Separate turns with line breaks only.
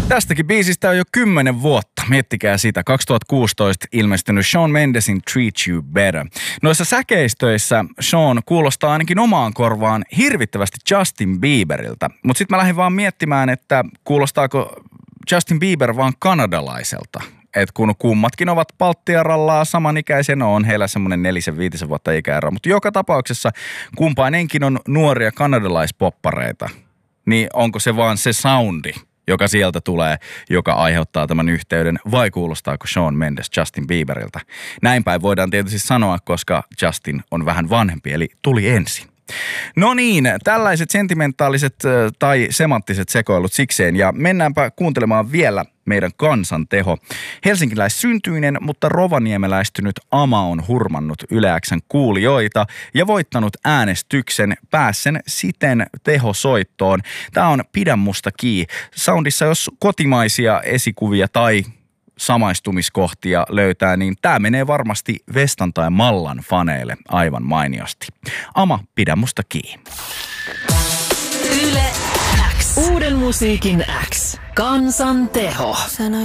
Tästäkin biisistä on jo 10 vuotta. Miettikää sitä. 2016 ilmestynyt Shawn Mendesin Treat You Better. Noissa säkeistöissä Shawn kuulostaa ainakin omaan korvaan hirvittävästi Justin Bieberiltä. Mutta sitten mä lähdin vaan miettimään, että kuulostaako Justin Bieber vaan kanadalaiselta. Et kun kummatkin ovat Baltiarallaa samanikäisiä, on heillä semmoinen 4-5 vuotta ikäero. Mutta joka tapauksessa kumpainenkin on nuoria kanadalaispoppareita. Niin onko se vaan se soundi, joka sieltä tulee, joka aiheuttaa tämän yhteyden, vai kuulostaako Shawn Mendes Justin Bieberiltä? Näin päin voidaan tietysti sanoa, koska Justin on vähän vanhempi, eli tuli ensin. No niin, tällaiset sentimentaaliset tai semanttiset sekoilut sikseen, ja mennäänpä kuuntelemaan vielä meidän kansanteho. Helsinkiläissyntyinen, mutta rovaniemeläistynyt Ama on hurmannut Yle X:n kuulijoita ja voittanut äänestyksen päässen siten tehosoittoon. Tämä on Pidä musta kiinni. Soundissa jos kotimaisia esikuvia tai samaistumiskohtia löytää, niin tämä menee varmasti Vestan tai Mallan faneille aivan mainiosti. Ama, Pidä musta kiinni.
Yle X. Uuden musiikin X. Kansanteho.